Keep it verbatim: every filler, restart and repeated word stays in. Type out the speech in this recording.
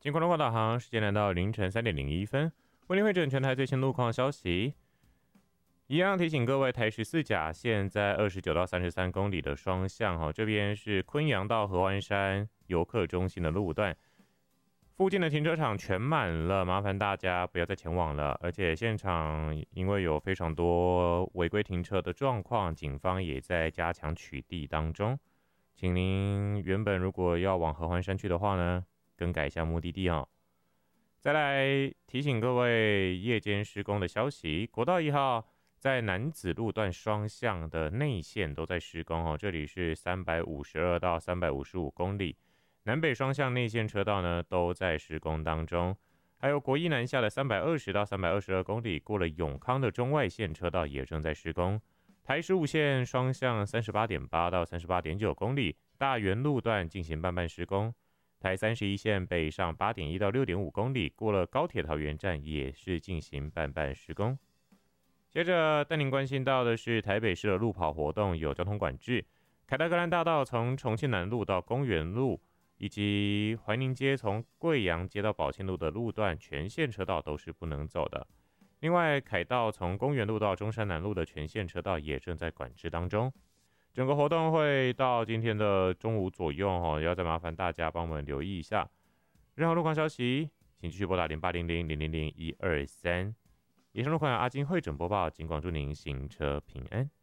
经过龙华导航，时间来到凌晨三点零一分，为您会诊全台最新路况消息。一样提醒各位，台十四甲线在二十九到三十三公里的双向，哈，这边是昆阳到合欢山游客中心的路段，附近的停车场全满了，麻烦大家不要再前往了。而且现场因为有非常多违规停车的状况，警方也在加强取缔当中。请您原本如果要往合欢山去的话呢，更改一下目的地哦。再来提醒各位夜间施工的消息，国道一号在楠梓路段双向的内线都在施工哦，这里是三百五十二到三百五十五公里，南北双向内线车道呢都在施工当中。还有国一南下的三百二十到三百二十二公里，过了永康的中外线车道也正在施工。台十五线双向 三十八点八 到 三十八点九 公里，大园路段进行半半施工。台三十一线北上 八点一 到 六点五 公里，过了高铁桃园站也是进行半半施工。接着带您关心到的是台北市的路跑活动有交通管制，凯达格兰大道从重庆南路到公园路，以及怀宁街从贵阳街到宝庆路的路段，全线车道都是不能走的。另外，凯道从公园路到中山南路的全线车道也正在管制当中。整个活动会到今天的中午左右，哦，要再麻烦大家帮我们留意一下。任何路况消息，请继续拨打零八零零零零零一二三。以上路况由阿金会诊播报，尽管祝您行车平安。